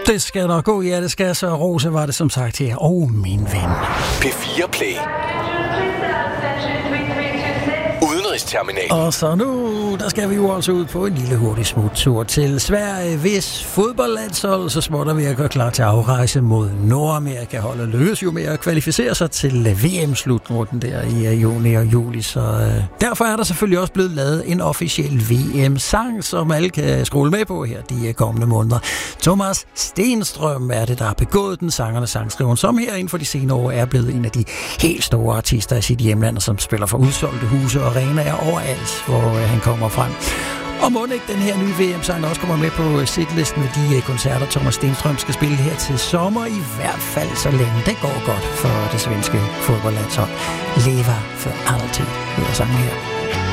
Det skal nok gå, ja, det skal så. Rose var det som sagt her. Min ven. P4 Play. Udenrigsterminal. Og så nu, der skal vi jo også ud på en lille hurtig smuttur til Sverige, hvis fodboldlandshold så småt er ved at gøre klar til afrejse mod Nordamerika. Holdet lykkes jo med at kvalificere sig til VM-slutrunden der i juni og juli, så derfor er der selvfølgelig også blevet lavet en officiel VM-sang, som alle kan scrolle med på her de kommende måneder. Thomas Stenstrøm er det, der har begået den, sangeren og sangskriveren, som her inden for de senere år er blevet en af de helt store artister i sit hjemland, og som spiller for udsolgte huse og arenaer overalt, hvor han kommer frem. Og må ikke den her nye VM-sang også kommer med på setlisten med de koncerter, Thomas Stenstrøm skal spille her til sommer, i hvert fald så længe det går godt for det svenske fodboldlandshold. Lever for altid, hedder sangen her.